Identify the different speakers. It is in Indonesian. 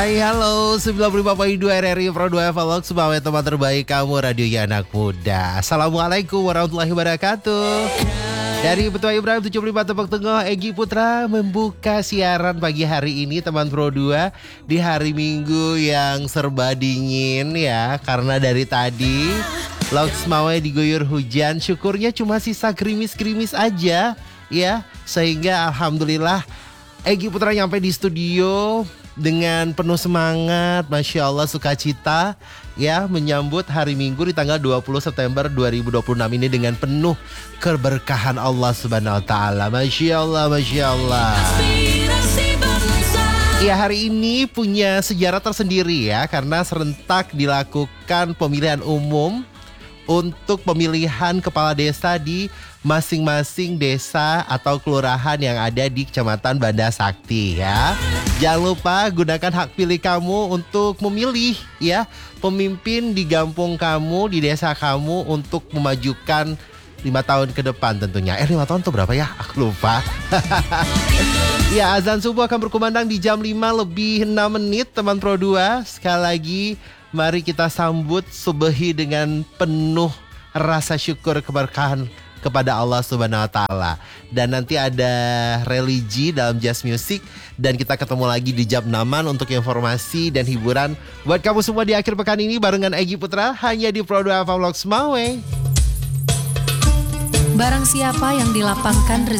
Speaker 1: Hai halo 95.2 RRI Pro 2 Vlog sebagai teman terbaik kamu radionya anak muda. Assalamualaikum warahmatullahi wabarakatuh. Dari Betua Ibrahim 75 Tepok Tengah, Egy Putra membuka siaran pagi hari ini teman Pro 2 di hari Minggu yang serba dingin ya. Karena dari tadi Loks Mawai diguyur hujan, syukurnya cuma sisa gerimis-gerimis aja ya. Sehingga alhamdulillah Egy Putra nyampe di studio dengan penuh semangat, Masya Allah, sukacita ya, menyambut hari Minggu di tanggal 20 September 2026 ini dengan penuh keberkahan Allah Subhanahu wa Ta'ala. Masya Allah, Masya Allah. Ya, hari ini punya sejarah tersendiri ya, karena serentak dilakukan pemilihan umum untuk pemilihan kepala desa di masing-masing desa atau kelurahan yang ada di Kecamatan Banda Sakti ya. Jangan lupa gunakan hak pilih kamu untuk memilih ya pemimpin di kampung kamu, di desa kamu untuk memajukan 5 tahun ke depan tentunya. 5 tahun itu berapa ya? Aku lupa. Ya, azan subuh akan berkumandang di jam 5 lebih 6 menit teman Pro 2. Sekali lagi mari kita sambut subuhi dengan penuh rasa syukur keberkahan kepada Allah Subhanahu wa Ta'ala. Dan nanti ada religi dalam jazz music. Dan kita ketemu lagi di jam 6-an untuk informasi dan hiburan buat kamu semua di akhir pekan ini barengan Egy Putra hanya di Pro 2 Vlog Semawe.
Speaker 2: Barang siapa yang dilapangkan rezeki